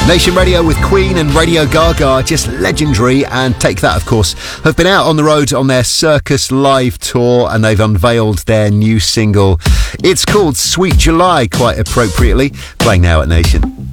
Nation Radio with Queen and Radio Gaga, just legendary. And Take That, of course, have been out on the road on their Circus Live tour, and they've unveiled their new single. It's called Sweet July, quite appropriately, playing now at Nation.